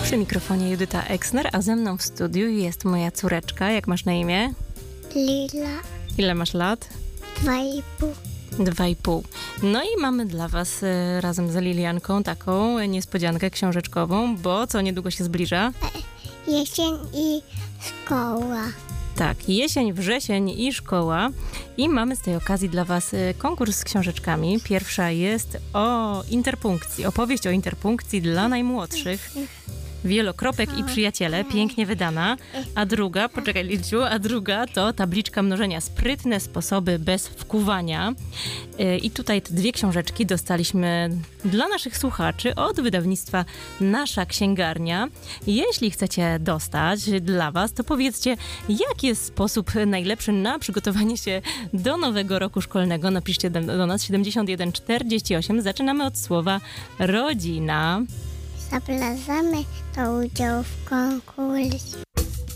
Przy mikrofonie Judyta Eksner, a ze mną w studiu jest moja córeczka. Jak masz na imię? Lila, Ile masz lat? 2,5. 2,5. No i mamy dla was razem z Lilianką taką niespodziankę książeczkową, bo co niedługo się zbliża? Jesień i szkoła. Tak, jesień, wrzesień i szkoła. I mamy z tej okazji dla was konkurs z książeczkami. Pierwsza jest o interpunkcji, opowieść o interpunkcji dla najmłodszych. Wielokropek i przyjaciele, pięknie wydana. A druga, poczekaj Lilciu, a druga to tabliczka mnożenia. Sprytne sposoby bez wkuwania. I tutaj te dwie książeczki dostaliśmy dla naszych słuchaczy od wydawnictwa Nasza Księgarnia. Jeśli chcecie dostać dla was, to powiedzcie, jaki jest sposób najlepszy na przygotowanie się do nowego roku szkolnego. Napiszcie do nas 7148. Zaczynamy od słowa rodzina. Zapraszamy do udziału w konkursie.